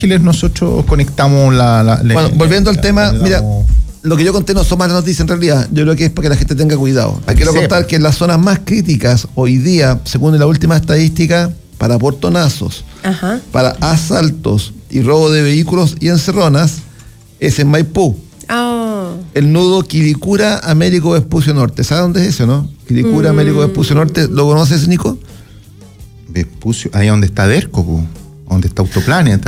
nosotros conectamos Bueno, volviendo al tema, mira, lo que yo conté no son malas noticias en realidad. Yo creo que es para que la gente tenga cuidado. Quiero contar que en las zonas más críticas hoy día, según la última estadística, para portonazos, para asaltos y robo de vehículos y encerronas, es en Maipú. El nudo Quilicura, Américo Vespucio Norte. ¿Sabes dónde es eso, no? Quilicura, Américo Vespucio Norte. ¿Lo conoces, Nico? Vespucio, ahí donde está Derco, donde está Autoplanet.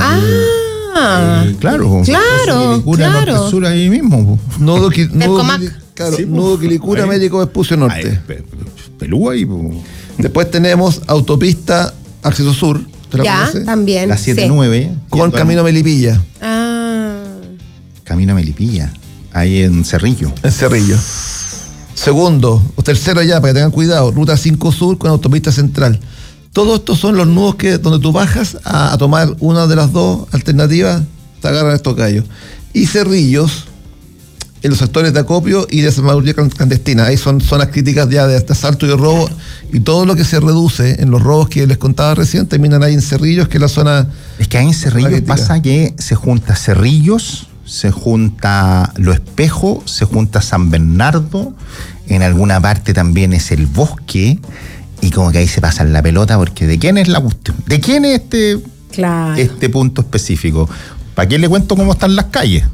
Claro. Quilicura, Norte Sur, ahí mismo. Nudo Quilicura, Américo Vespucio Norte. Pelú ahí. Después tenemos autopista Acceso Sur. ¿Te la conoces? También. La 79. Con Camino Melipilla. Camino Melipilla. Ahí en Cerrillo. En Cerrillo. Segundo, o tercero ya, para que tengan cuidado, Ruta 5 Sur con autopista central. Todos estos son los nudos donde tú bajas a tomar una de las dos alternativas, te agarran estos gallos. Y Cerrillos, en los sectores de acopio y de salvaduría clandestina. Ahí son zonas críticas ya de asalto y robo, y todo lo que se reduce en los robos que les contaba recién terminan ahí en Cerrillos, que es la zona. Es que ahí en Cerrillos pasa que se junta Cerrillos, se junta Lo Espejo, se junta San Bernardo, en alguna parte también es el Bosque, y como que ahí se pasan la pelota, porque ¿de quién es la cuestión? ¿De quién es este punto específico? ¿Para qué le cuento cómo están las calles?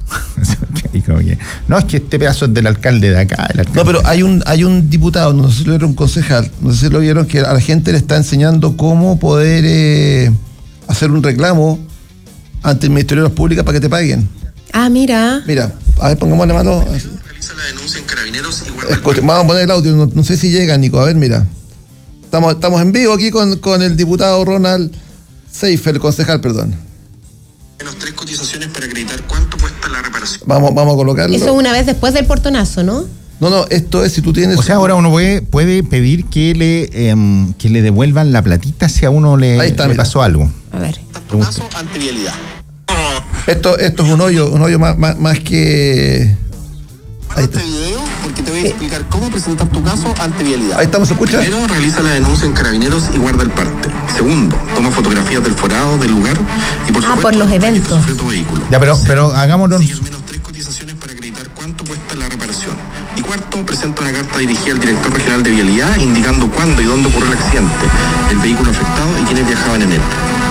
No, es que este pedazo es del alcalde de acá. No, pero hay un diputado, no sé si lo vieron, un concejal, no sé si lo vieron, que a la gente le está enseñando cómo poder hacer un reclamo ante el Ministerio de Obras Públicas para que te paguen. Mira. Mira, a ver, pongámosle mano. Realiza la denuncia en Carabineros y guarda. Vamos a poner el audio, no sé si llega, Nico. A ver, mira. Estamos en vivo aquí con el diputado Ronald Seifer, el concejal, perdón. Menos 3 cotizaciones para acreditar cuánto cuesta la reparación. Vamos a colocarlo. Eso una vez después del portonazo, ¿no? No, esto es si tú tienes. O sea, ahora uno puede pedir que le devuelvan la platita si a uno le pasó algo. A ver. Portonazo ante vialidad. Esto es un hoyo más que. Ahí está. Este video porque te voy a explicar cómo presentar tu caso ante vialidad. Ahí estamos, ¿se escucha? Primero, realiza la denuncia en Carabineros y guarda el parte. Segundo, toma fotografías del forado, del lugar y por supuesto, por los eventos. Tu vehículo. Ya, pero hagámoslo. Menos 3 cotizaciones para acreditar cuánto cuesta la reparación. Y cuarto, presenta una carta dirigida al director regional de vialidad indicando cuándo y dónde ocurrió el accidente, el vehículo afectado y quiénes viajaban en él.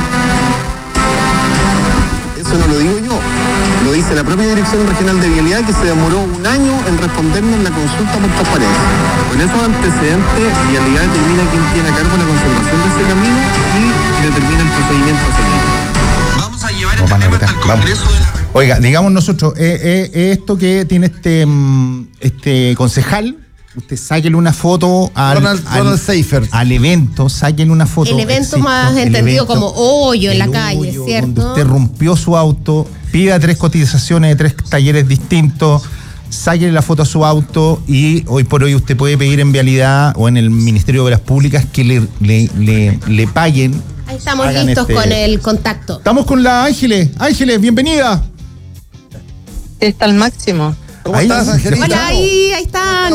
Eso no lo digo yo, lo dice la propia Dirección Regional de Vialidad, que se demoró 1 año en respondernos la consulta por transparencia. Con esos antecedentes, Vialidad determina quién tiene a cargo la conservación de ese camino y determina el procedimiento a seguir. Vamos a llevar este tema hasta el Congreso de la... Oiga, digamos nosotros, esto que tiene este concejal, usted sáquele una foto Ronald Seifer. al evento, sáquele una foto. El evento más entendido como hoyo en la calle, ¿cierto? Donde usted rompió su auto, pida 3 cotizaciones de 3 talleres distintos, sáquele la foto a su auto y hoy por hoy usted puede pedir en Vialidad o en el Ministerio de Obras Públicas que le paguen. Ahí estamos listos con el contacto. Estamos con la Ángeles. Ángeles, bienvenida. Está al máximo. ¿Cómo estás, Angelita? Hola, ahí están.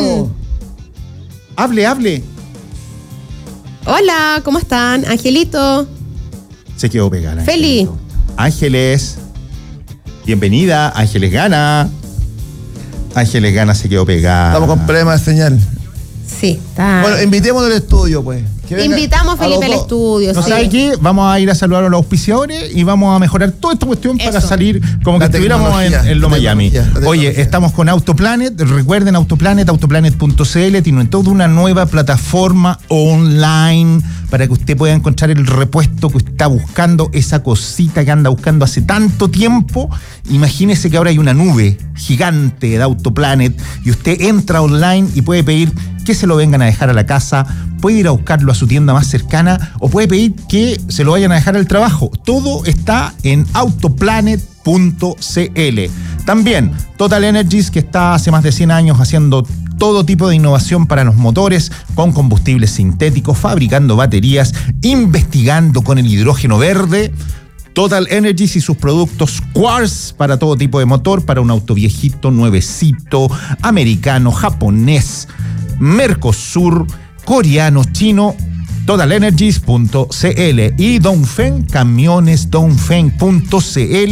Hable. Hola, ¿cómo están? Angelito. Se quedó pegada. Feli. Ángeles. Bienvenida. Ángeles Gana. Ángeles Gana se quedó pegada. Estamos con problemas de señal. Sí, está. Bueno, invitémoslo al estudio, pues. Invitamos a Felipe al estudio. ¿No sabe qué? Vamos a ir a saludar a los auspiciadores y vamos a mejorar toda esta cuestión para salir como que estuviéramos en Lo Miami. Oye, estamos con Autoplanet. Recuerden, autoplanet.cl tiene toda una nueva plataforma online para que usted pueda encontrar el repuesto que está buscando, esa cosita que anda buscando hace tanto tiempo. Imagínese que ahora hay una nube gigante de Autoplanet y usted entra online y puede pedir que se lo vengan a dejar a la casa, puede ir a buscarlo a su tienda más cercana o puede pedir que se lo vayan a dejar al trabajo. Todo está en autoplanet.cl. También Total Energies, que está hace más de 100 años haciendo todo tipo de innovación para los motores, con combustibles sintéticos, fabricando baterías, investigando con el hidrógeno verde. Total Energies y sus productos Quartz para todo tipo de motor, para un auto viejito, nuevecito, americano, japonés, Mercosur, coreano, chino, totalenergies.cl y Dongfeng, camiones Dongfeng.cl.